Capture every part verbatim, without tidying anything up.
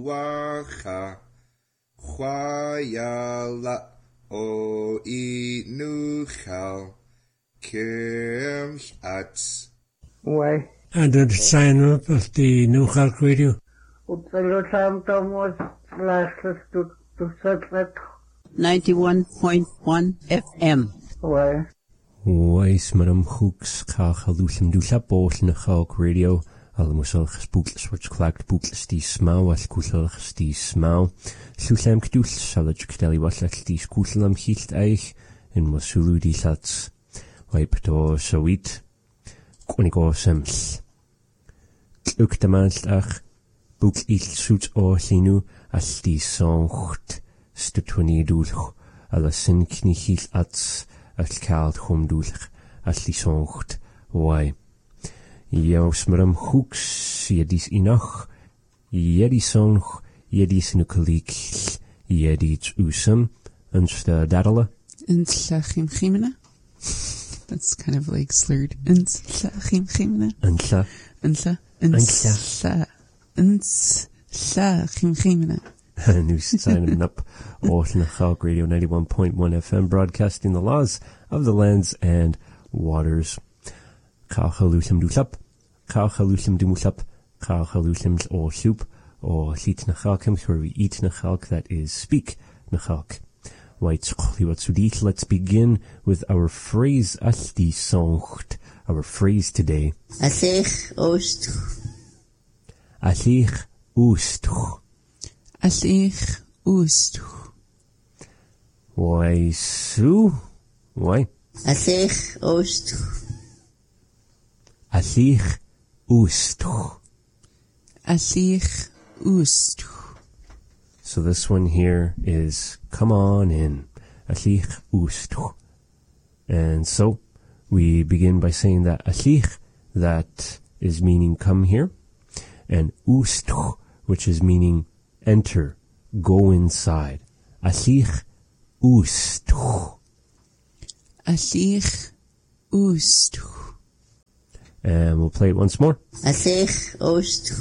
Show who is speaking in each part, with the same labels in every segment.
Speaker 1: Wacha Chwayala O Inuchal Kim Ats.
Speaker 2: Why?
Speaker 3: And the sign up of the New Hulk Radio.
Speaker 4: ninety-one point one F M.
Speaker 2: Why?
Speaker 3: Wais maram hooks ka halusim du labos na Hulk Radio. Almusal gespoekles wordt geklaakt boekles die smauw als koeselig die smauw. Lusam kdus salaj kteli waslet die skoeselam hielt eich in Mosulu die sats. Wipe to sowit. Konigo sems. Ook de maand ach boek iets zoet o linu als die zongt stutwani doelch. Alle sin knichiel ats als kaalt hom doelch als die zongt. Wai. Jaus maram hooks jedis inach, jedis song, jedis nukelik, jedis usum, unsta dadala.
Speaker 5: Unsla chimchimena. That's kind of like slurred. Unsla chimchimena.
Speaker 3: Unsla.
Speaker 5: Unsla. Unsla. Unsla chimchimena.
Speaker 3: New signing up. Ocean Hulk Radio ninety-one point one F M, broadcasting the laws of the lands and waters. Kachalusem duslap, Kachalusem dumuslap, Kachalusem or soup, or Lit Nachalkem, where we eat Nachalk, that is speak Nachalk. White Chliwatsudit, let's begin with our phrase Asti Songt, our phrase today.
Speaker 4: Asich Ost.
Speaker 3: Asich Ost.
Speaker 5: Asich Ost.
Speaker 3: Why, Sue? Why?
Speaker 4: Asich Ost.
Speaker 3: Asich Oostch.
Speaker 5: Asich Oostch.
Speaker 3: So this one here is come on in. Asich Oostch. And so we begin by saying that Asich, that is meaning come here, and Oostch, which is meaning enter, go inside. Asich Oostch.
Speaker 5: Asich Oostch.
Speaker 3: And we'll play it once more.
Speaker 4: Asich Ost.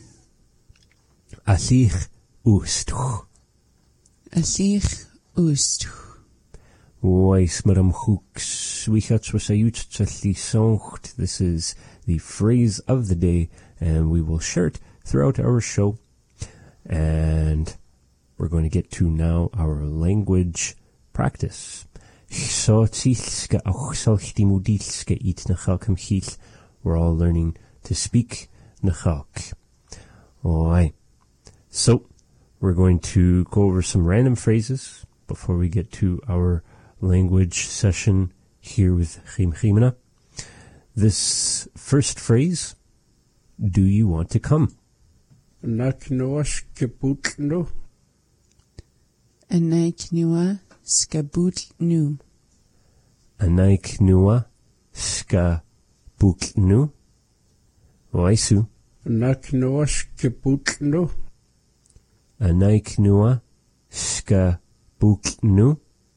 Speaker 3: Asich Oostch.
Speaker 5: Asich Oostch.
Speaker 3: Wais maram hooks wichats wasayut challi songt. This is the phrase of the day, and we will share it throughout our show. And we're going to get to now our language practice. So tsilska ochsalchti mudilska it nachalkam chil. We're all learning to speak Nachalk. Alright. So, we're going to go over some random phrases before we get to our language session here with Chim Chimena. This first phrase, do you want to come?
Speaker 2: Naknoa skabutnu.
Speaker 5: Anaiknua skabutnu.
Speaker 3: Anaiknua ska Buknu. Waisu.
Speaker 2: Naknoa skabutnu.
Speaker 3: Anaiknua ska buknu.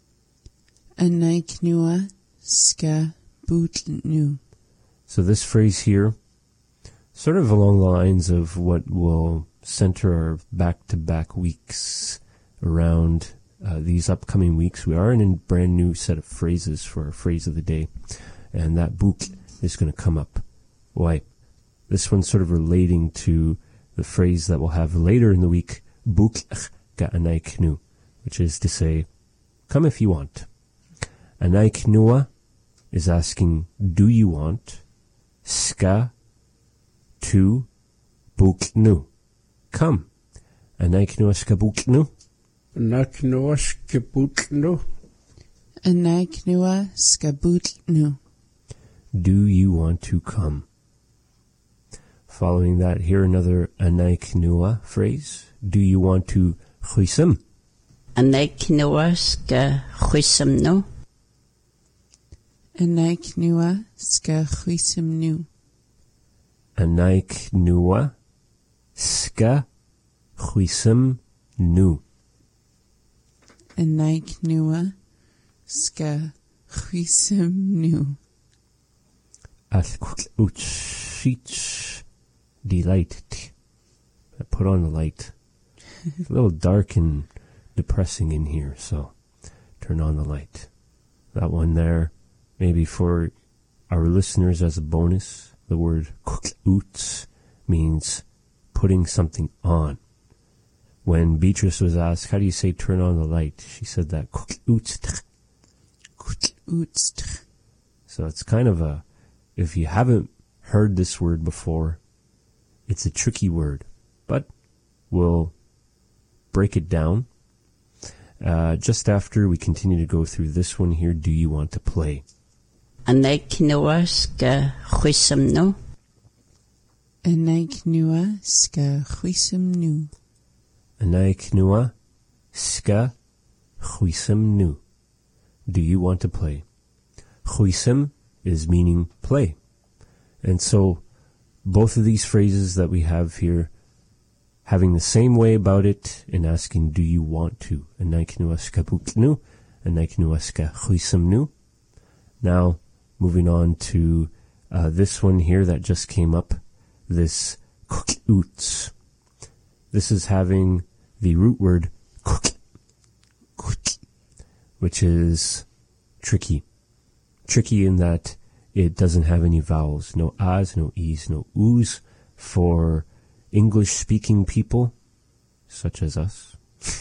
Speaker 5: Anaiknua ska butnu.
Speaker 3: So this phrase here, sort of along the lines of what will center our back-to-back weeks around uh, these upcoming weeks. We are in a brand new set of phrases for our phrase of the day, and that buk is going to come up. Why? This one's sort of relating to the phrase that we'll have later in the week, buk ga anaiknu, which is to say, come if you want. Anaiknua is asking, do you want? Ska, to, buknu. Come. Anaiknua ska buknu.
Speaker 2: Naknoa skabutnu.
Speaker 5: Anaiknua ska butnu.
Speaker 3: Do you want to come? Following that, here another anaiknua phrase. Do you want to chuisem?
Speaker 4: Anaiknua ska chuisemnu.
Speaker 5: Anaiknua ska chuisemnu.
Speaker 3: Anaiknua ska chuisemnu.
Speaker 5: Anaiknua ska chuisemnu.
Speaker 3: Alkut uchich delight. Put on the light. It's a little dark and depressing in here, so turn on the light. That one there, maybe for our listeners as a bonus, the word kuk'uts means putting something on. When Beatrice was asked, how do you say turn on the light? She said that kuk'uts.
Speaker 5: Kuk'uts.
Speaker 3: So it's kind of a, if you haven't heard this word before, it's a tricky word, but we'll break it down uh, just after we continue to go through this one here. Do you want to play?
Speaker 4: Anay knua ska chwisam nu.
Speaker 5: Anay knua ska chwisam nu.
Speaker 3: Anay knua ska chwisam nu. Do you want to play? Chwisam is meaning play. And so both of these phrases that we have here, having the same way about it and asking, do you want to? Anay knua ska putnu, anay knua ska chwisam nu. Now, moving on to uh, this one here that just came up, this kuk'uts. This is having the root word kuk, kuk, which is tricky. Tricky in that it doesn't have any vowels, no ahs, no e's, no oo's. For English-speaking people, such as us,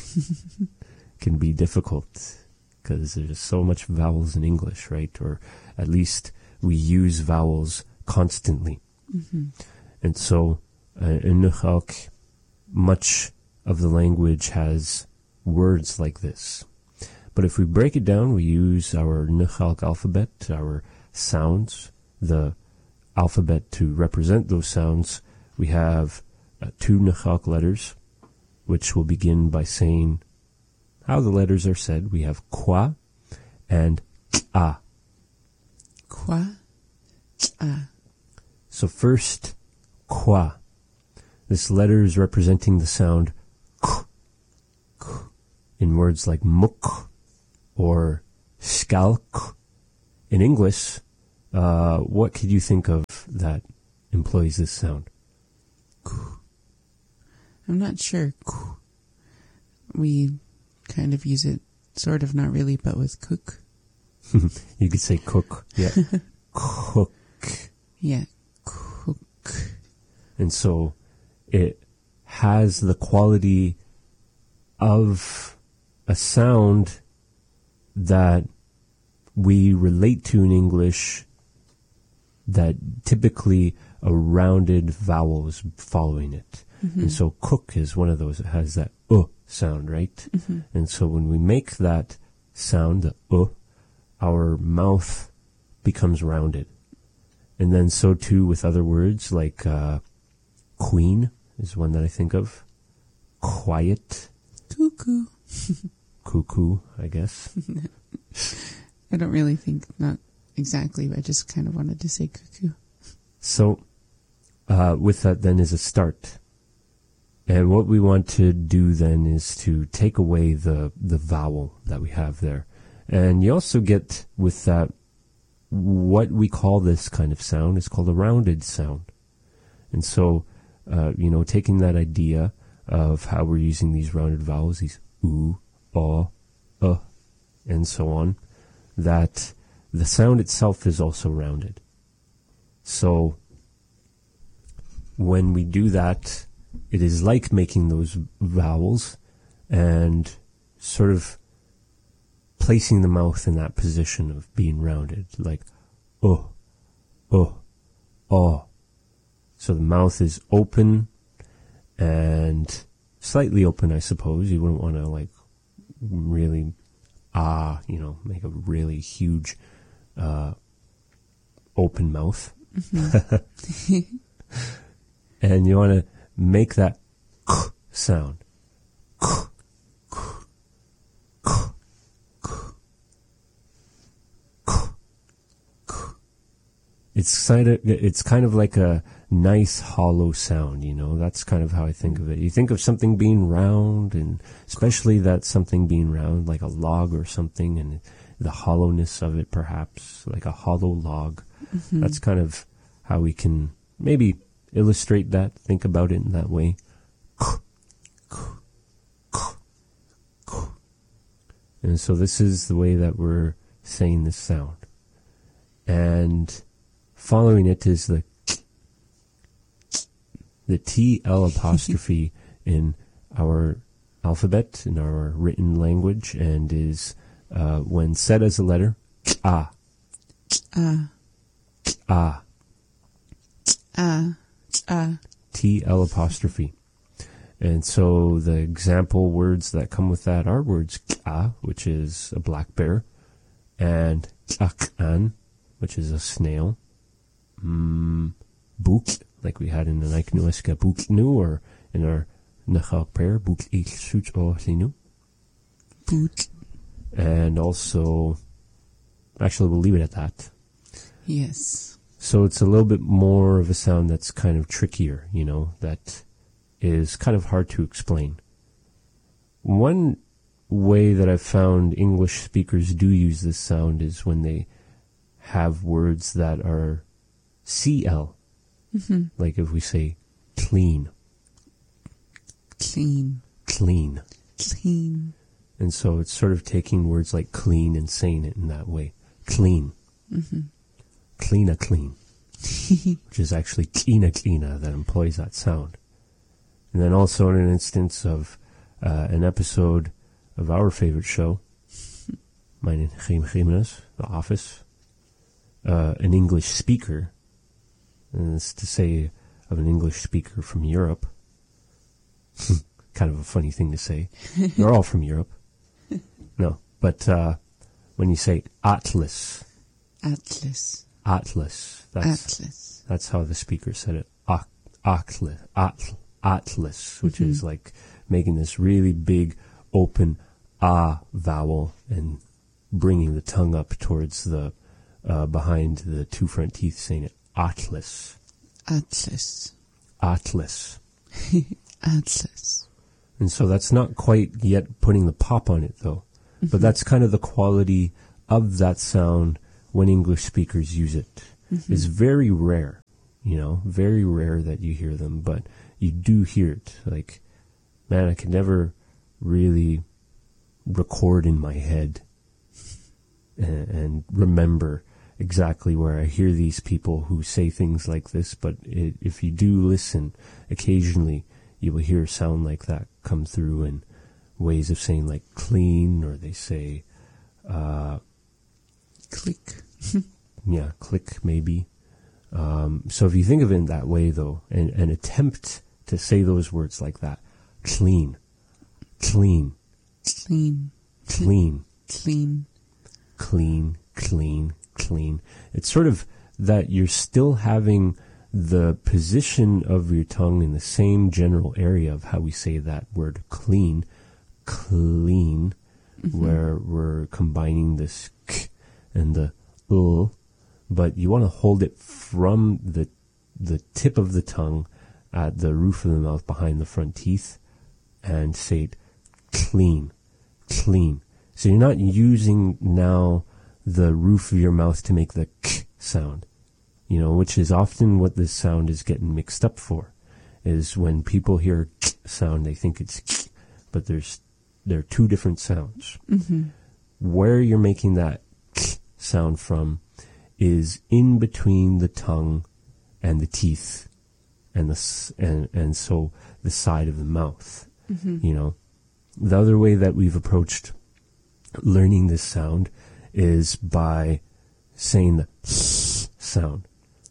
Speaker 3: can be difficult because there's so much vowels in English, right? Or at least we use vowels constantly.
Speaker 5: Mm-hmm.
Speaker 3: And so uh, in Nukhalk, much of the language has words like this. But if we break it down, we use our Nukhalk alphabet, our sounds, the alphabet to represent those sounds. We have uh, two Nukhalk letters, which will begin by saying how the letters are said. We have kwa and a.
Speaker 5: Kwa, a.
Speaker 3: So first, kwa. This letter is representing the sound k, k, in words like muk or skalk. In English, uh, what could you think of that employs this sound?
Speaker 5: I'm not sure. We kind of use it, sort of, not really, but with cook.
Speaker 3: You could say cook. Yeah. Cook.
Speaker 5: Yeah, cook.
Speaker 3: And so it has the quality of a sound that we relate to in English, that typically a rounded vowels following it. Mm-hmm. And so cook is one of those that has that uh sound, right? Mm-hmm. And so when we make that sound, the uh, our mouth becomes rounded. And then so too with other words like uh, queen is one that I think of. Quiet.
Speaker 5: Cuckoo.
Speaker 3: Cuckoo, I guess.
Speaker 5: I don't really think, not exactly, but I just kind of wanted to say cuckoo.
Speaker 3: So, uh, with that then is a start. And what we want to do then is to take away the, the vowel that we have there. And you also get with that, what we call this kind of sound is called a rounded sound. And so, uh, you know, taking that idea of how we're using these rounded vowels, these oo, aw, uh, and so on, that the sound itself is also rounded. So when we do that, it is like making those vowels and sort of placing the mouth in that position of being rounded, like oh, oh, oh. So the mouth is open and slightly open, I suppose. You wouldn't want to like really ah, you know, make a really huge uh, open mouth. Mm-hmm. And you want to make that k sound. K, k, k, k, k, k. It's kind of, it's kind of like a nice hollow sound, you know. That's kind of how I think of it. You think of something being round, and especially that something being round, like a log or something, and the hollowness of it, perhaps, like a hollow log. Mm-hmm. That's kind of how we can maybe illustrate that, think about it in that way. And so this is the way that we're saying this sound. And following it is the the T L apostrophe in our alphabet, in our written language, and is, uh, when said as a letter, ah.
Speaker 5: Ah.
Speaker 3: Ah.
Speaker 5: Ah. Ah.
Speaker 3: T L apostrophe. And so the example words that come with that are words ah, which is a black bear, and an, which is a snail, mm, buk, like we had in the Naiknueska buknu, or in our Nachal prayer, buk ich such o linu.
Speaker 5: Boot.
Speaker 3: And also, actually we'll leave it at that.
Speaker 5: Yes.
Speaker 3: So it's a little bit more of a sound that's kind of trickier, you know, that is kind of hard to explain. One way that I've found English speakers do use this sound is when they have words that are C L.
Speaker 5: Mm-hmm.
Speaker 3: Like if we say clean.
Speaker 5: Clean.
Speaker 3: Clean.
Speaker 5: Clean.
Speaker 3: And so it's sort of taking words like clean and saying it in that way. Clean.
Speaker 5: Mm-hmm.
Speaker 3: Cleana clean. Which is actually cleana cleana that employs that sound. And then also in an instance of uh, an episode of our favorite show, Mein Chaim Jimenez, The Office, uh, an English speaker, and it's to say of an English speaker from Europe, kind of a funny thing to say. They're all from Europe. No, but uh, when you say Atlas,
Speaker 5: Atlas.
Speaker 3: Atlas, that's
Speaker 5: Atlas.
Speaker 3: that's how the speaker said it. At- Atlas, Atlas. Atlas, which
Speaker 5: mm-hmm.
Speaker 3: is like making this really big, open ah vowel and bringing the tongue up towards the, uh, behind the two front teeth, saying it. Atlas.
Speaker 5: Atlas.
Speaker 3: Atlas.
Speaker 5: Atlas.
Speaker 3: And so that's not quite yet putting the pop on it, though. Mm-hmm. But that's kind of the quality of that sound when English speakers use it. Mm-hmm. It's very rare, you know, very rare that you hear them, but you do hear it. Like, man, I can never really record in my head and, and remember exactly where I hear these people who say things like this, but it, if you do listen, occasionally you will hear a sound like that come through in ways of saying like clean, or they say, uh,
Speaker 5: click.
Speaker 3: yeah, click maybe. Um, so if you think of it in that way, though, and, and attempt to say those words like that, clean, clean,
Speaker 5: Clean.
Speaker 3: clean,
Speaker 5: Clean.
Speaker 3: clean, clean, clean. It's sort of that you're still having the position of your tongue in the same general area of how we say that word clean, clean, mm-hmm. where we're combining this k and the l, but you want to hold it from the the tip of the tongue at the roof of the mouth behind the front teeth and say it clean, clean. So you're not using now the roof of your mouth to make the k sound, you know, which is often what this sound is getting mixed up for, is when people hear k sound, they think it's k, but there's, there are two different sounds.
Speaker 5: Mm-hmm.
Speaker 3: Where you're making that k sound from is in between the tongue and the teeth and the, and, and so the side of the mouth, mm-hmm. you know. The other way that we've approached learning this sound is by saying the sound,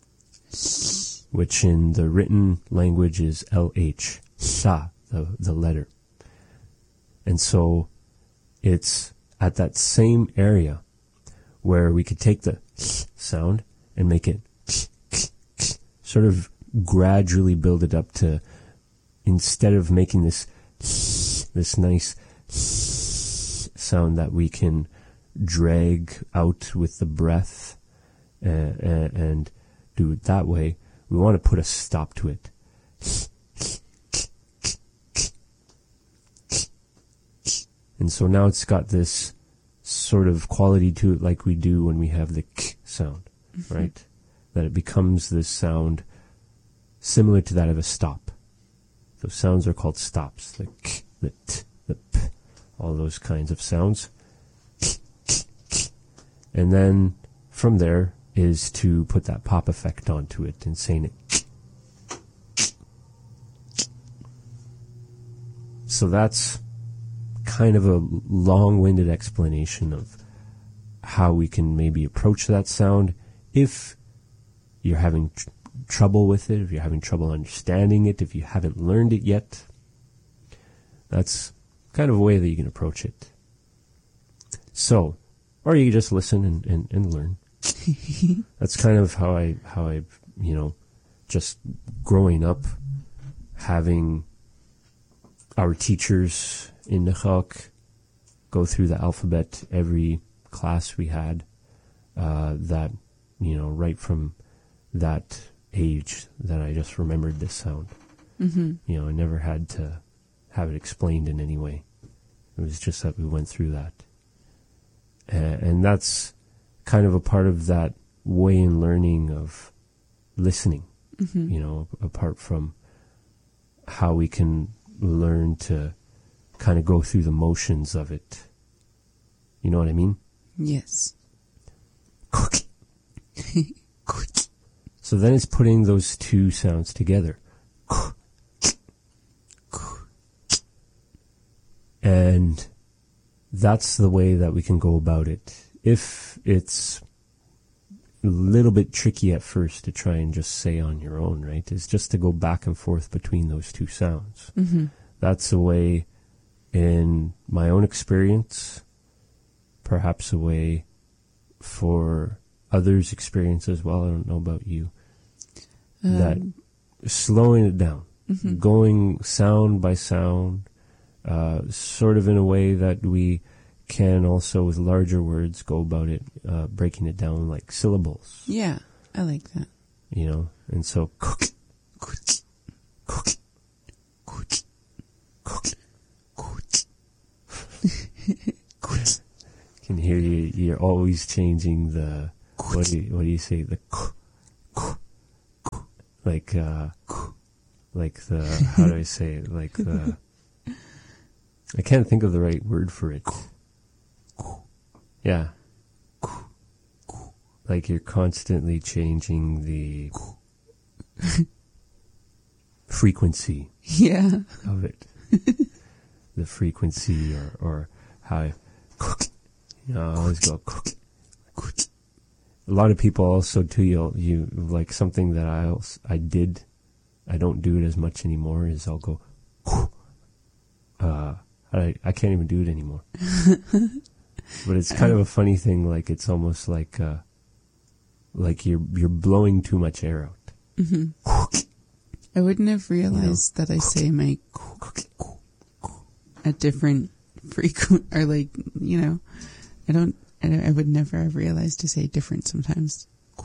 Speaker 3: which in the written language is L H, sa, the, the letter. And so it's at that same area where we could take the sound and make it sort of gradually build it up to, instead of making this this nice sound that we can drag out with the breath and, and, and do it that way, we want to put a stop to it. And so now it's got this sort of quality to it like we do when we have the k sound, mm-hmm. right? That it becomes this sound similar to that of a stop. So sounds are called stops, the k, the t, the p, all those kinds of sounds. And then from there is to put that pop effect onto it and saying it. So that's kind of a long-winded explanation of how we can maybe approach that sound. If you're having tr- trouble with it, if you're having trouble understanding it, if you haven't learned it yet, that's kind of a way that you can approach it. So, or you can just listen and, and, and learn. That's kind of how I, how I, you know, just growing up, having our teachers in Nechok go through the alphabet every class we had, uh, that, you know, right from that age that I just remembered this sound.
Speaker 5: Mm-hmm.
Speaker 3: You know, I never had to have it explained in any way. It was just that we went through that. Uh, and that's kind of a part of that way in learning of listening,
Speaker 5: Mm-hmm.
Speaker 3: you know, apart from how we can learn to kind of go through the motions of it. You know what I mean?
Speaker 5: Yes.
Speaker 3: So then it's putting those two sounds together. And that's the way that we can go about it. If it's a little bit tricky at first to try and just say on your own, right, is just to go back and forth between those two sounds.
Speaker 5: Mm-hmm.
Speaker 3: That's a way, in my own experience, perhaps a way for others' experience as well. I don't know about you.
Speaker 5: Um,
Speaker 3: that slowing it down,
Speaker 5: mm-hmm.
Speaker 3: going sound by sound, uh, sort of in a way that we can also, with larger words, go about it, uh, breaking it down like syllables.
Speaker 5: Yeah, I like that.
Speaker 3: You know, and so can hear you. You're always changing the. What do you, what do you say? The like uh, like the how do I say it? Like the. I can't think of the right word for it. Yeah. Like you're constantly changing the frequency
Speaker 5: Yeah.
Speaker 3: of it. The frequency or, or how, you know, I always go, a lot of people also too, you you like something that I also, I did, I don't do it as much anymore is I'll go, uh, I, I can't even do it anymore. But it's kind of a funny thing, like it's almost like, uh, like you're, you're blowing too much air out.
Speaker 5: Mm-hmm. I wouldn't have realized you know? that I say my at different frequent, or like, you know, I don't, I, don't, I would never have realized to say different sometimes.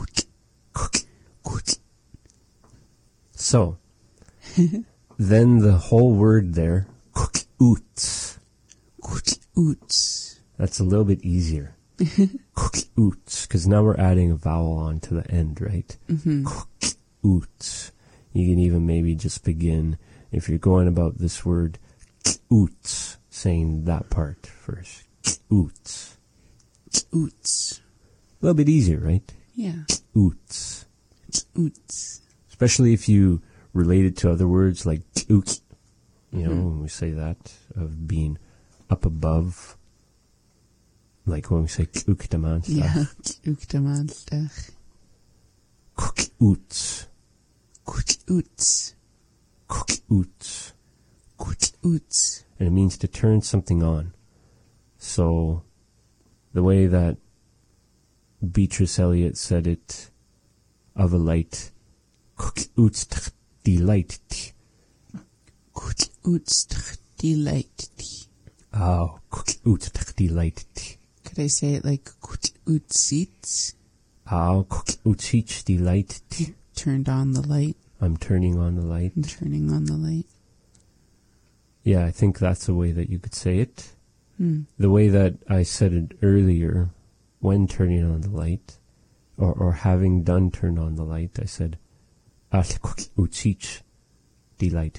Speaker 3: So, then the whole word there, oots.
Speaker 5: Oots.
Speaker 3: That's a little bit easier. Oots, because now we're adding a vowel on to the end, right?
Speaker 5: Mm-hmm.
Speaker 3: Oots. You can even maybe just begin, if you're going about this word, oots, saying that part first. Oots.
Speaker 5: Oots.
Speaker 3: A little bit easier, right?
Speaker 5: Yeah.
Speaker 3: Oots.
Speaker 5: Oots.
Speaker 3: Especially if you relate it to other words like oot. You know,
Speaker 5: Mm-hmm.
Speaker 3: when we say that, of being up above. Like when we say uktaman stuff.
Speaker 5: Yeah. Uktaman stuff.
Speaker 3: Oots.
Speaker 5: Oots.
Speaker 3: Oots.
Speaker 5: Oots.
Speaker 3: And it means to turn something on. So, the way that Beatrice Eliot said it, of a light, oots delight.
Speaker 5: Oots delight.
Speaker 3: Oh, oots delight.
Speaker 5: Could I say it like ootsits?
Speaker 3: Oh, ootsich delight.
Speaker 5: Turned on the light.
Speaker 3: I'm turning on the light.
Speaker 5: I'm turning on the light.
Speaker 3: Yeah, I think that's a way that you could say it.
Speaker 5: Hmm.
Speaker 3: The way that I said it earlier, when turning on the light, or, or having done turn on the light, I said, ootsich delight.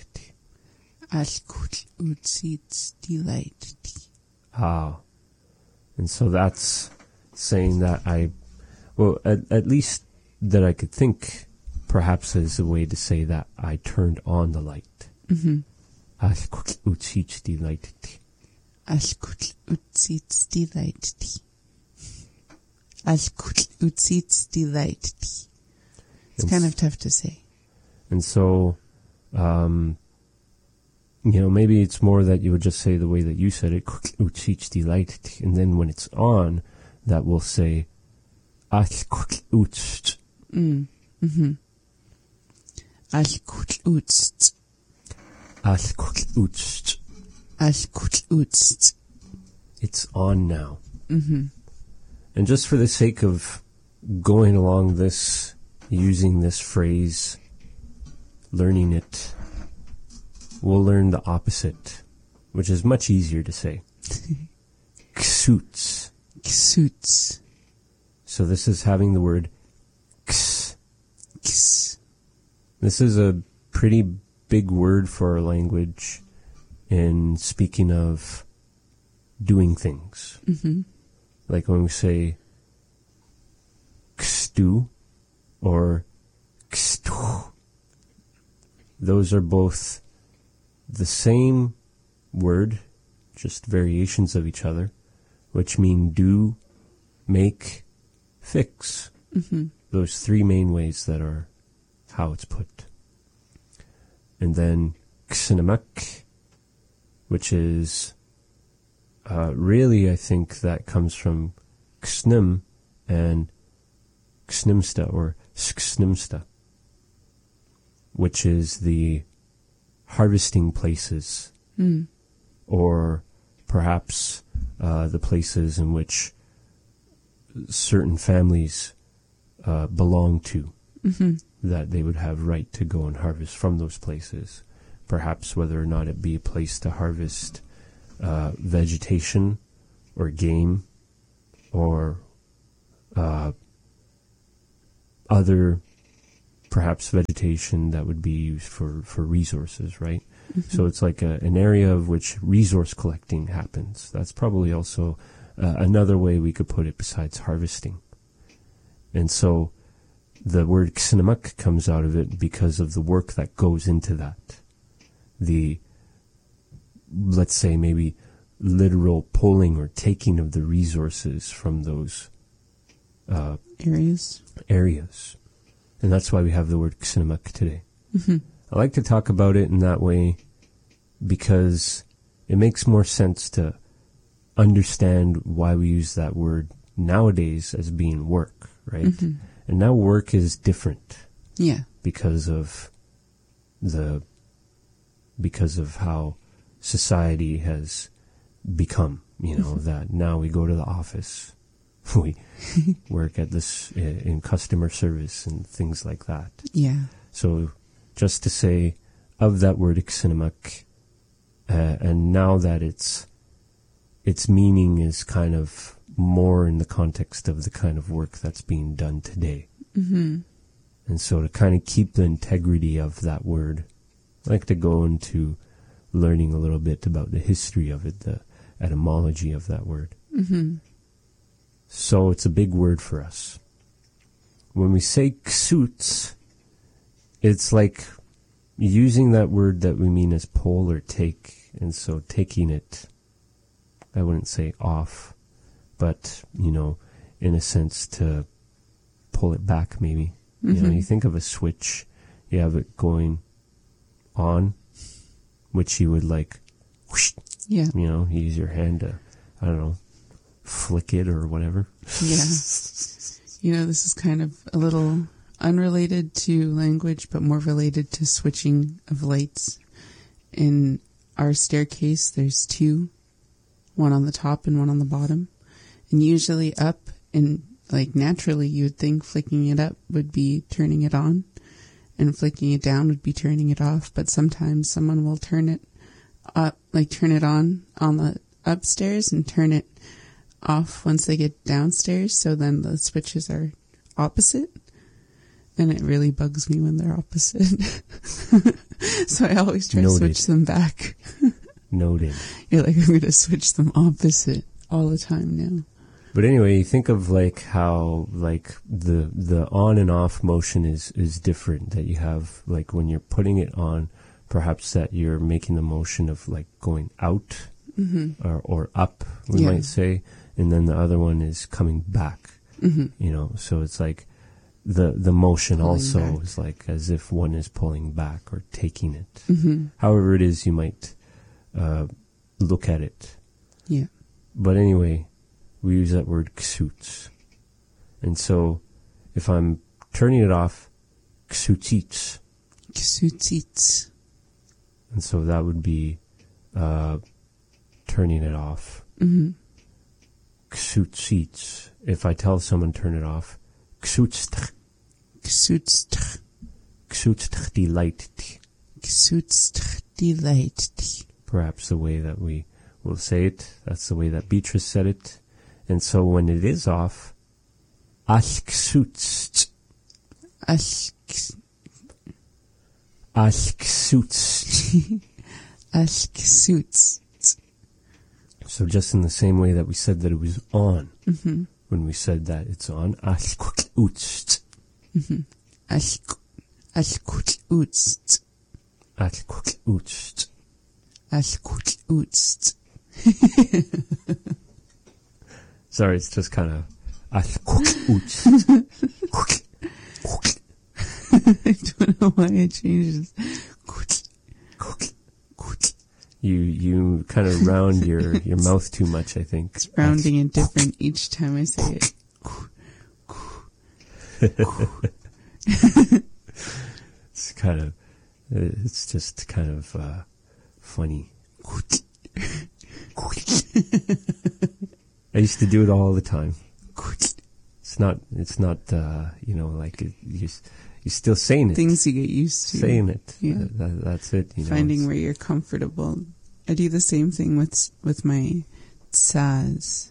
Speaker 5: Ootsits delight.
Speaker 3: Ah. And so that's saying that I, well, at, at least that I could think perhaps as a way to say that I turned on the light.
Speaker 5: Mm-hmm.
Speaker 3: Alkutl utsich die light.
Speaker 5: Alkutl utsich die light. Alkutl utsich die light. It's kind of tough to say.
Speaker 3: And so, um, you know, maybe it's more that you would just say the way that you said it, and then when it's on, that will say,
Speaker 5: mm. Mm-hmm.
Speaker 3: It's on now.
Speaker 5: Mm-hmm.
Speaker 3: And just for the sake of going along this, using this phrase, learning it, we'll learn the opposite, which is much easier to say. Ksuts.
Speaker 5: Ksuts.
Speaker 3: So this is having the word ks.
Speaker 5: Ks.
Speaker 3: This is a pretty big word for our language in speaking of doing things.
Speaker 5: Mm-hmm.
Speaker 3: Like when we say kstu or kstu. Those are both the same word, just variations of each other, which mean do, make, fix.
Speaker 5: Mm-hmm.
Speaker 3: Those three main ways that are how it's put. And then ksinamak, which is uh, really, I think that comes from ksnim and ksnimsta or sksnimsta, which is the harvesting places,
Speaker 5: mm.
Speaker 3: or perhaps uh, the places in which certain families uh, belong to,
Speaker 5: mm-hmm.
Speaker 3: that they would have right to go and harvest from those places. Perhaps whether or not it be a place to harvest uh, vegetation or game or uh, other perhaps vegetation that would be used for, for resources, right? Mm-hmm. So it's like a, an area of which resource collecting happens. That's probably also uh, another way we could put it besides harvesting. And so the word ksinamak comes out of it because of the work that goes into that. The, let's say maybe literal pulling or taking of the resources from those uh,
Speaker 5: areas.
Speaker 3: areas. And that's why we have the word ksinamak today.
Speaker 5: Mm-hmm.
Speaker 3: I like to talk about it in that way because it makes more sense to understand why we use that word nowadays as being work, right?
Speaker 5: Mm-hmm.
Speaker 3: And now work is different.
Speaker 5: Yeah.
Speaker 3: Because of the, because of how society has become, you know, that now we go to the office, we work at this, uh, in customer service and things like that.
Speaker 5: Yeah.
Speaker 3: So just to say of that word ksinamak, uh, and now that it's, its meaning is kind of more in the context of the kind of work that's being done today.
Speaker 5: Mm-hmm.
Speaker 3: And so to kind of keep the integrity of that word, I like to go into learning a little bit about the history of it, the etymology of that word.
Speaker 5: Mm-hmm.
Speaker 3: So it's a big word for us. When we say ksuts, it's like using that word that we mean as pull or take, and so taking it, I wouldn't say off, but, you know, in a sense to pull it back maybe. Mm-hmm. You know, you think of a switch, you have it going on, which you would like, whoosh,
Speaker 5: yeah,
Speaker 3: you know, you use your hand to, I don't know, flick it or whatever.
Speaker 5: Yeah. You know, this is kind of a little unrelated to language, but more related to switching of lights. In our staircase, there's two, one on the top and one on the bottom. And usually up, and like naturally you would think flicking it up would be turning it on, and flicking it down would be turning it off. But sometimes someone will turn it up, like turn it on on the upstairs and turn it off once they get downstairs. So then the switches are opposite. And it really bugs me when they're opposite. So I always try
Speaker 3: Noted.
Speaker 5: to switch them back.
Speaker 3: Noted.
Speaker 5: You're like, I'm going to switch them opposite all the time now.
Speaker 3: But anyway, you think of like how like the the on and off motion is is different. That you have like when you're putting it on, perhaps that you're making the motion of like going out mm-hmm. or or up, we yeah. might say, and then the other one is coming back. Mm-hmm. You know, so it's like the the motion pulling also back. Is like as if one is pulling back or taking it. Mm-hmm. However it is, you might uh, look at it.
Speaker 5: Yeah.
Speaker 3: But anyway, we use that word ksuts. And so if I'm turning it off, ksutsits.
Speaker 5: Ksutsits.
Speaker 3: And so that would be uh, turning it off. Mm-hmm. Ksutsits. If I tell someone turn it off, ksutstch.
Speaker 5: Ksutstch.
Speaker 3: Ksutstch delight.
Speaker 5: Ksutstch delight.
Speaker 3: Perhaps the way that we will say it. That's the way that Beatrice said it. And so when it is off, ashksutst.
Speaker 5: Ashks.
Speaker 3: Ashksutst.
Speaker 5: Ashksutst.
Speaker 3: So just in the same way that we said that it was on,
Speaker 5: mm-hmm.
Speaker 3: when we said that it's on, ashksutst.
Speaker 5: Mm-hmm. Ashksutst.
Speaker 3: Ashksutst.
Speaker 5: Ashksutst.
Speaker 3: Sorry, it's just kind of. I
Speaker 5: don't know why it changes.
Speaker 3: You you kind of round your, your mouth too much, I think.
Speaker 5: It's rounding it different each time I say it.
Speaker 3: It's kind of. It's just kind of uh, funny. I used to do it all the time. It's not, it's not, uh, you know, like, it, you're, you're still saying it.
Speaker 5: Things you get used to.
Speaker 3: Saying it.
Speaker 5: Yeah.
Speaker 3: That, that's it, you know.
Speaker 5: Finding where you're comfortable. I do the same thing with, with my tsas.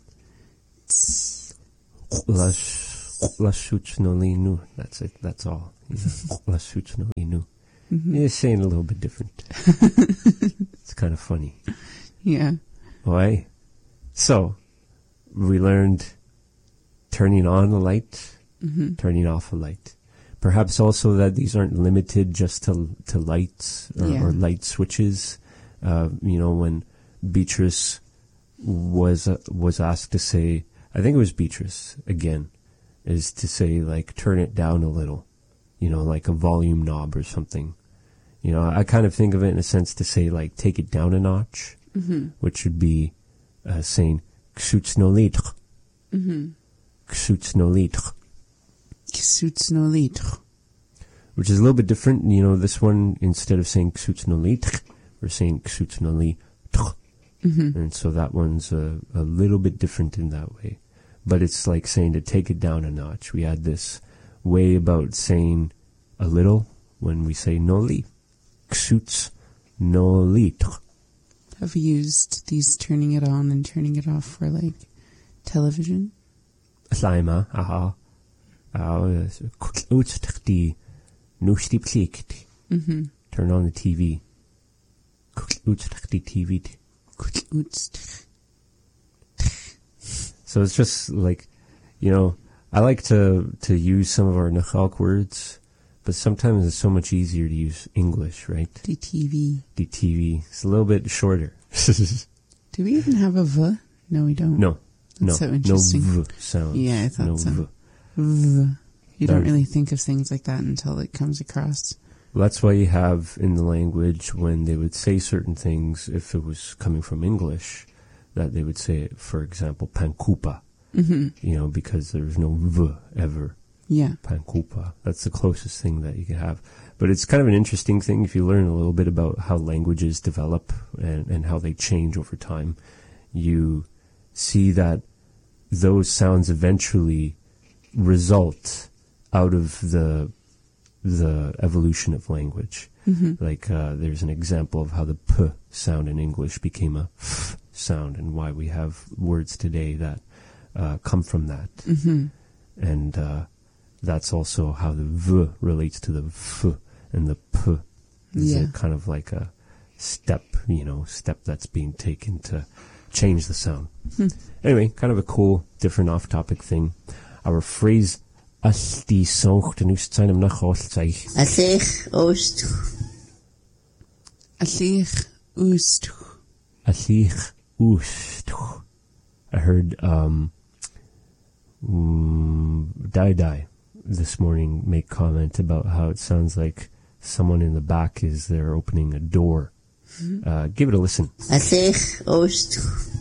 Speaker 3: Lashuchnolinu. That's it, that's all. Lashuchnolinu. Mm-hmm. You're saying a little bit different. It's kind of funny.
Speaker 5: Yeah.
Speaker 3: Why? So, we learned turning on a light, mm-hmm. turning off a light. Perhaps also that these aren't limited just to to lights or,
Speaker 5: yeah.
Speaker 3: or light switches. Uh, you know, when Beatrice was uh, was asked to say, I think it was Beatrice again, is to say like turn it down a little, you know, like a volume knob or something. You know, I kind of think of it in a sense to say like take it down a notch, mm-hmm. which would be uh, saying ksuts no litre.
Speaker 5: Mm-hmm.
Speaker 3: Ksuts no litre.
Speaker 5: Ksuts no litre.
Speaker 3: Which is a little bit different. You know, this one, instead of saying ksuts no litre, we're saying ksuts no litre. Mm-hmm. And so that one's a, a little bit different in that way. But it's like saying to take it down a notch. We had this way about saying a little when we say no litre. Ksuts no litre.
Speaker 5: Have you used these turning it on and turning it off for like television?
Speaker 3: Slaima, aha. Mm-hmm. Turn on the T V. T V. So it's just like, you know, I like to, to use some of our Nachalk words, but sometimes it's so much easier to use English, right?
Speaker 5: The T V.
Speaker 3: The T V. It's a little bit shorter.
Speaker 5: Do we even have a V? No, we don't.
Speaker 3: No.
Speaker 5: That's
Speaker 3: no.
Speaker 5: so interesting.
Speaker 3: No V sound.
Speaker 5: Yeah, I thought
Speaker 3: no
Speaker 5: so.
Speaker 3: V.
Speaker 5: V. You don't
Speaker 3: No.
Speaker 5: really think of things like that until it comes across.
Speaker 3: Well, that's why you have in the language when they would say certain things, if it was coming from English, that they would say, for example, pankupa. Mm-hmm. You know, because there's no V ever.
Speaker 5: Yeah.
Speaker 3: Pankupa. That's the closest thing that you can have. But it's kind of an interesting thing if you learn a little bit about how languages develop and, and how they change over time. You see that those sounds eventually result out of the the evolution of language. Mm-hmm. Like uh, there's an example of how the P sound in English became a F sound and why we have words today that uh, come from that. Mm-hmm. And uh, that's also how the V relates to the F, and the P is
Speaker 5: yeah.
Speaker 3: a kind of like a step, you know, step that's being taken to change the sound.
Speaker 5: Hmm.
Speaker 3: Anyway, kind of a cool, different off-topic thing. Our phrase, Aldi soncht yn wstsain am nach oltsaich.
Speaker 4: Allich oostch.
Speaker 5: Allich oostch.
Speaker 3: Allich oostch. I heard um, mm, Dai Dai this morning make comment about how it sounds like someone in the back is there opening a door. Mm-hmm. Uh, give it a listen.
Speaker 4: Allich oostch.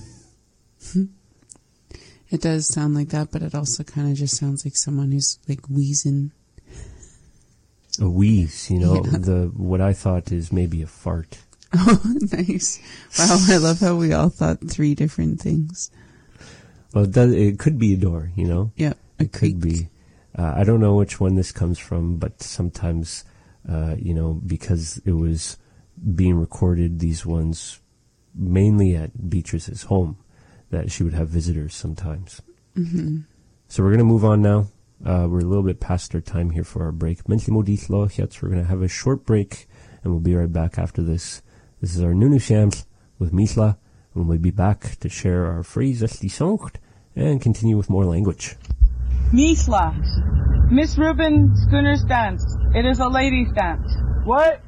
Speaker 5: It does sound like that, but it also kind of just sounds like someone who's like wheezing.
Speaker 3: A wheeze, you know,
Speaker 5: Yeah.
Speaker 3: the what I thought is maybe a fart.
Speaker 5: Oh, nice. Wow, I love how we all thought three different things.
Speaker 3: Well, it, does, it could be a door, you know?
Speaker 5: Yeah, a
Speaker 3: It could be. Uh, I don't know which one this comes from, but sometimes, uh, you know, because it was being recorded, these ones, mainly at Beatrice's home, that she would have visitors sometimes.
Speaker 5: Mm-hmm.
Speaker 3: So we're going to move on now. Uh, we're a little bit past our time here for our break. We're going to have a short break, and we'll be right back after this. This is our Nunu Shams with Mithla, and we'll be back to share our phrase and continue with more language.
Speaker 6: Mithla. Miss Rubin Schooner's dance. It is a ladies' dance.
Speaker 7: What?